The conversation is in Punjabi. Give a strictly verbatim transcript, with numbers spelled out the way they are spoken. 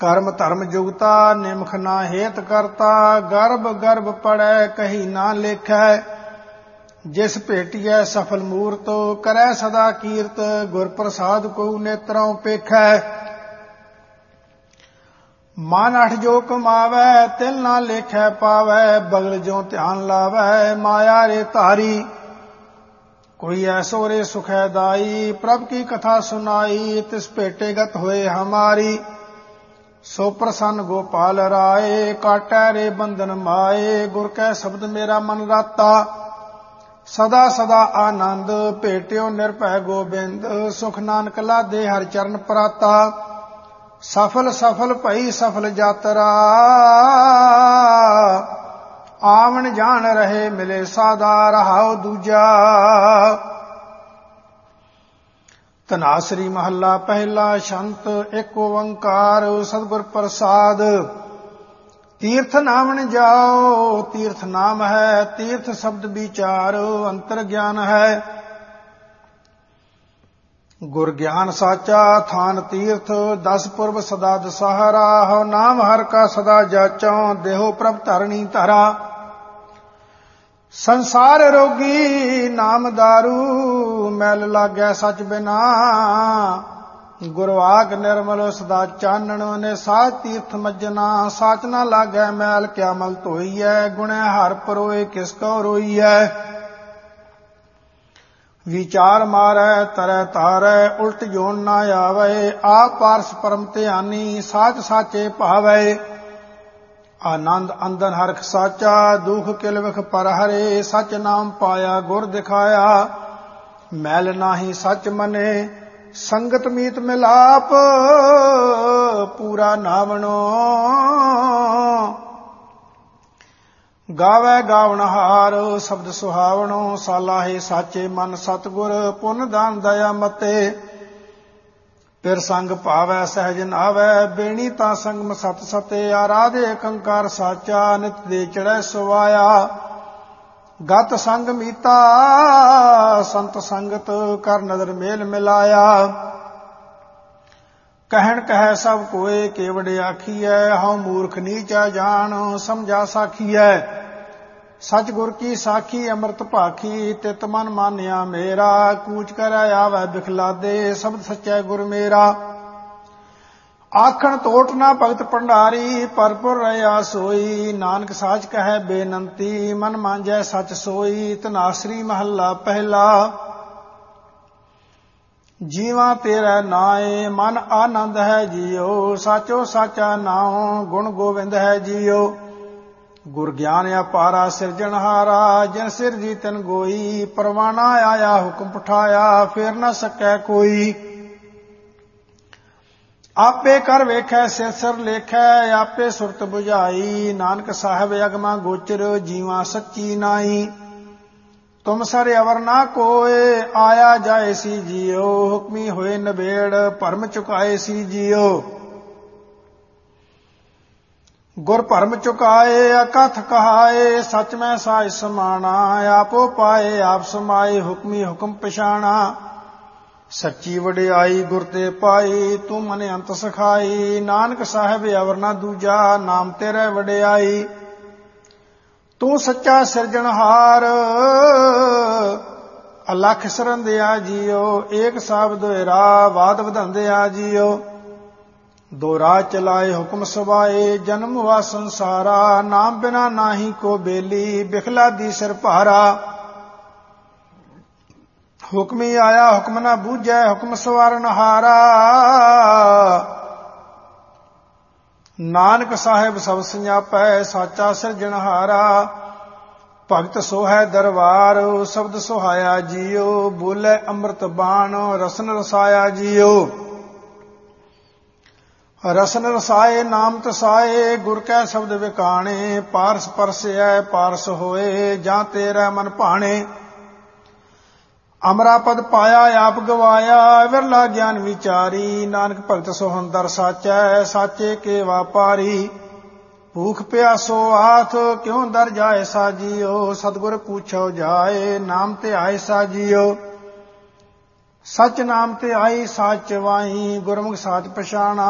ਕਰਮ ਧਰਮ ਜੁਗਤਾ ਨਿਮਖ ਨਾ ਹੇਤ ਕਰਤਾ, ਗਰਭ ਗਰਭ ਪੜੈ ਕਹੀ ਨਾ ਲੇਖੈ। ਜਿਸ ਭੇਟੀਐ ਸਫਲ ਮੂਰਤ, ਕਰੈ ਸਦਾ ਕੀਰਤ, ਗੁਰ ਪ੍ਰਸਾਦ ਕੋ ਨੇਤਰੋਂ ਪੇਖੈ। ਮਨ ਅਠ ਜੋ ਕਮਾਵੈ, ਤਿਲ ਨਾ ਲੇਖੈ ਪਾਵੈ, ਬਗਲ ਜੋ ਧਿਆਨ ਲਾਵੈ, ਮਾਇਆ ਰੇ ਧਾਰੀ। ਕੋਈ ਐਸੋ ਰੇ ਸੁਖੈ ਦਾਈ, ਪ੍ਰਭ ਕੀ ਕਥਾ ਸੁਨਾਈ, ਤਿਸ ਭੇਟੇ ਗਤ ਹੋਏ ਹਮਾਰੀ। ਸੋ ਪ੍ਰਸੰਨ ਗੋਪਾਲ ਰਾਏ, ਕਾਟੈ ਰੇ ਬੰਧਨ ਮਾਏ, ਗੁਰ ਕੈ ਸ਼ਬਦ ਮੇਰਾ ਮਨ ਰਾਤਾ। ਸਦਾ ਸਦਾ ਆਨੰਦ ਭੇਟਿਓ ਨਿਰਭੈ ਗੋਬਿੰਦ, ਸੁਖ ਨਾਨਕ ਲਾਦੇ ਹਰਿ ਚਰਨ ਪਰਾਤਾ। ਸਫਲ ਸਫਲ ਭਈ ਸਫਲ ਯਾਤਰਾ, ਆਵਣ ਜਾਣ ਰਹੇ ਮਿਲੇ ਸਾਦਾ, ਰਹਾਉ ਦੂਜਾ। ਧਨਾਸਰੀ ਮਹੱਲਾ ਪਹਿਲਾ। ਸ਼ੰਤ ਇੱਕ ਓੰਕਾਰ ਸਤਿਗੁਰ ਪ੍ਰਸਾਦ। ਤੀਰਥ ਨਾਵਣ ਜਾਓ, ਤੀਰਥ ਨਾਮ ਹੈ, ਤੀਰਥ ਸ਼ਬਦ ਵਿਚਾਰ, ਅੰਤਰ ਗਿਆਨ ਹੈ। ਗੁਰ ਗਿਆਨ ਸਾਚਾ ਥਾਨ ਤੀਰਥ, ਦਸ ਪੁਰਬ ਸਦਾ ਦਸਹਰਾ, ਹਉ ਨਾਮ ਹਰ ਕਾ ਸਦਾ ਜਾਚੋਂ, ਦੇਹੋ ਪ੍ਰਭ ਧਰਣੀ ਧਰਾ। ਸੰਸਾਰ ਰੋਗੀ ਨਾਮ ਦਾਰੂ, ਮੈਲ ਲਾਗੈ ਸਚ ਬਿਨਾ, ਗੁਰਵਾਕ ਨਿਰਮਲ ਸਦਾ ਚਾਨਣ, ਨੇ ਸਾਚ ਤੀਰਥ ਮੱਜਣਾ। ਸਾਚ ਨਾ ਲਾਗੈ ਮੈਲ ਕਿਆ ਮਲ ਧੋਈਐ, ਗੁਣੈ ਹਰ ਪਰੋਏ ਕਿਸ ਕੋ ਰੋਈਐ। ਵਿਚਾਰ ਮਾਰੈ ਤਰੈ ਤਾਰੈ, ਉਲਟ ਜੋਨ ਨਾ ਆਵੈ, ਆਪ ਪਾਰਸ ਪਰਮ ਧਿਆਨੀ, ਸਾਚ ਸਾਚੇ ਭਾਵੈ। ਆਨੰਦ ਅੰਦਨ ਹਰਖ ਸਾਚਾ, ਦੁਖ ਕਿਲ ਵਿਖ ਪਰ ਹਰੇ, ਸਚ ਨਾਮ ਪਾਇਆ ਗੁਰ ਦਿਖਾਇਆ। ਮੈਲ ਨਾਹੀ ਸਚ ਮਨੇ, ਸੰਗਤ ਮੀਤ ਮਿਲਾਪ, ਪੂਰਾ ਨਾਵਣੋ। ਗਾਵੈ ਗਾਵਣਹਾਰ ਸ਼ਬਦ ਸੁਹਾਵਣੋ, ਸਾਲਾਹੇ ਸਾਚੇ ਮਨ ਸਤਿਗੁਰ, ਪੁੰਨ ਦਾਨ ਦਇਆ ਮਤੇ। ਫਿਰ ਸੰਗ ਭਾਵੈ ਸਹਿਜ ਨਾਵੈ, ਬੇਣੀ ਤਾਂ ਸੰਗਮ ਸਤ ਸਤੇ। ਆਰਾਧੇ ਏਕੰਕਾਰ ਸਾਚਾ, ਨਿਤ ਦੇ ਚੜੈ ਸੁਵਾਇਆ। ਗਤ ਸੰਗ ਮੀਤਾ ਸੰਤ ਸੰਗਤ, ਕਰ ਨਦਰ ਮੇਲ ਮਿਲਾਇਆ। ਕਹਿਣ ਕਹਿ ਸਭ ਕੋਏ ਕੇਵੜ ਆਖੀਐ, ਹਉ ਮੂਰਖ ਨੀਚਾ ਜਾਣ, ਸਮਝਾ ਸਾਖੀਐ। ਸਚ ਗੁਰ ਕੀ ਸਾਖੀ ਅੰਮ੍ਰਿਤ ਭਾਖੀ, ਤਿਤ ਮਨ ਮਾਨਿਆ ਮੇਰਾ। ਕੂਚ ਕਰੈ ਆਵੈ ਬਿਖਲਾਦੇ, ਸ਼ਬਦ ਸਚੈ ਗੁਰ ਮੇਰਾ। ਆਖਣ ਤੋਟ ਨਾ ਭਗਤ ਭੰਡਾਰੀ, ਭਰਪੁਰ ਰਹਾ ਸੋਈ। ਨਾਨਕ ਸਾਚ ਕਹੈ ਬੇਨੰਤੀ, ਮਨ ਮਾਂਜੈ ਸਚ ਸੋਈ। ਧਨਾਸਰੀ ਮਹੱਲਾ ਪਹਿਲਾ। ਜੀਵਾਂ ਤੇਰਾ ਨਾਏ, ਮਨ ਆਨੰਦ ਹੈ ਜੀਓ। ਸਾਚੋ ਸਾਚਾ ਨਾਉ, ਗੁਣ ਗੋਬਿੰਦ ਹੈ ਜੀਓ। ਗੁਰ ਗਿਆਨ ਅਪਾਰਾ ਸਿਰਜਣਹਾਰਾ, ਜਿਨ ਸਿਰ ਜੀ ਤਨ ਗੋਈ। ਪਰਵਾਣਾ ਆਇਆ ਹੁਕਮ ਪਠਾਇਆ, ਫੇਰ ਨਾ ਸਕੈ ਕੋਈ। ਆਪੇ ਕਰ ਵੇਖੈ ਸਿਰ ਸਿਰ ਲੇਖੈ, ਆਪੇ ਸੁਰਤ ਬੁਝਾਈ। ਨਾਨਕ ਸਾਹਿਬ ਅਗਮਾ ਗੋਚਰ, ਜੀਵਾਂ ਸੱਚੀ ਨਾਈ। ਤੁਮ ਸਰ ਅਵਰ ਨਾ ਕੋਏ, ਆਇਆ ਜਾਏ ਸੀ ਜੀਓ। ਹੁਕਮੀ ਹੋਏ ਨਬੇੜ, ਭਰਮ ਚੁਕਾਏ ਸੀ ਜੀਓ। ਗੁਰ ਭਰਮ ਚੁਕਾਏ ਅਕਥ ਕਹਾਏ, ਸਚ ਮੈਂ ਸਾਜ ਸਮਾਣਾ। ਆਪੋ ਪਾਏ ਆਪ ਸਮਾਏ, ਹੁਕਮੀ ਹੁਕਮ ਪਛਾਣਾ। ਸੱਚੀ ਵਡਿਆਈ ਗੁਰ ਤੇ ਪਾਈ, ਤੂੰ ਮਨ ਅੰਤ ਸਖਾਈ। ਨਾਨਕ ਸਾਹਿਬ ਅਵਰ ਨਾ ਦੂਜਾ, ਨਾਮ ਤੇਰੇ ਵਡਿਆਈ। ਤੂੰ ਸੱਚਾ ਸਿਰਜਣਹਾਰ, ਅਲਖ ਸਰੰਦਿਆ ਜੀਓ। ਏਕ ਸਾਬਦ ਰਾ ਬਾਦ ਵਧੰਦਿਆ ਜੀਓ। ਦੋ ਰਾਹ ਚਲਾਏ ਹੁਕਮ ਸਵਾਏ, ਜਨਮ ਵਾ ਸੰਸਾਰਾ। ਨਾਮ ਬਿਨਾ ਨਾਹੀ ਕੋ ਬੇਲੀ, ਬਿਖਲਾ ਦੀ ਸਿਰ ਭਾਰਾ। ਹੁਕਮੀ ਆਇਆ ਹੁਕਮ ਨਾ ਬੂਝੈ, ਹੁਕਮ ਸਵਾਰਨਹਾਰਾ। ਨਾਨਕ ਸਾਹਿਬ ਸਭ ਸੰਜਾਪੈ, ਸਾਚਾ ਸਿਰਜਣਹਾਰਾ। ਭਗਤ ਸੋਹੈ ਦਰਬਾਰ, ਸ਼ਬਦ ਸੁਹਾਇਆ ਜੀਓ। ਬੋਲੇ ਅੰਮ੍ਰਿਤ ਬਾਣ, ਰਸਨ ਰਸਾਇਆ ਜੀਓ। ਰਸਨ ਰਸਾਏ ਨਾਮ ਤਸਾਏ, ਗੁਰ ਕੈ ਸ਼ਬਦ ਵਿਕਾਣੇ। ਪਾਰਸ ਪਰਸੈ ਪਾਰਸ ਹੋਏ, ਜਾਂ ਤੇਰਾ ਮਨ ਭਾਣੇ। ਅਮਰਾ ਪਦ ਪਾਇਆ ਆਪ ਗਵਾਇਆ, ਵਿਰਲਾ ਗਿਆਨ ਵਿਚਾਰੀ। ਨਾਨਕ ਭਗਤ ਸੋਹੰਦਰ ਸਾਚੈ, ਸਾਚੇ ਕੇ ਵਾਪਾਰੀ। ਭੂਖ ਪਿਆਸੋ ਆਥ, ਕਿਉ ਦਰ ਜਾਏ ਸਾਜੀਓ। ਸਤਿਗੁਰ ਪੂਛੋ ਜਾਏ, ਨਾਮ ਤੇ ਆਏ ਸਾਜੀਓ। ਸਚ ਨਾਮ ਤੇ ਆਈ ਸਾਚ ਚਵਾਈ, ਗੁਰਮੁਖ ਸਾਚ ਪਛਾਣਾ।